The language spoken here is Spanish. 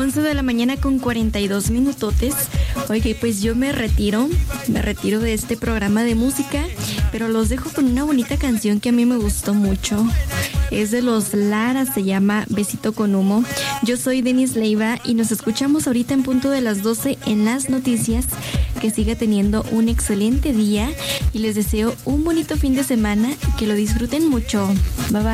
11 de la mañana con 42 minutotes. Oye, pues yo me retiro de este programa de música, pero los dejo con una bonita canción que a mí me gustó mucho. Es de los Lara, se llama Besito con Humo. Yo soy Denise Leiva y nos escuchamos ahorita en punto de las 12 en las noticias. Que siga teniendo un excelente día y les deseo un bonito fin de semana, que lo disfruten mucho. Bye bye.